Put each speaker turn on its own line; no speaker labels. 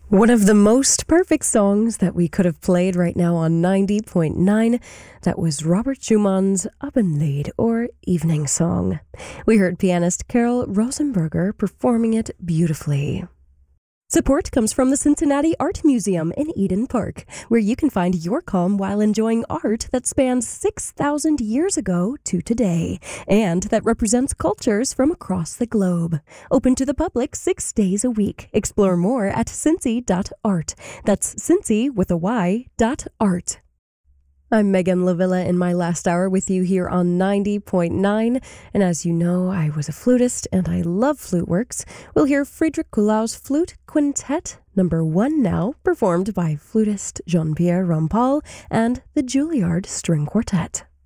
One of the most perfect songs that we could have played right now on 90.9, that was Robert Schumann's Abendlied, or Evening Song. We heard pianist Carol Rosenberger performing it beautifully. Support comes from the Cincinnati Art Museum in Eden Park, where you can find your calm while enjoying art that spans 6,000 years ago to today, and that represents cultures from across the globe. Open to the public 6 days a week. Explore more at cincy.art. That's Cincy with a Y.art. I'm Megan Lavilla in my last hour with you here on 90.9, and as you know, I was a flutist and I love FluteWorks. We'll hear Friedrich Kuhlau's Flute Quintet number 1 now, performed by flutist Jean-Pierre Rampal and the Juilliard String Quartet.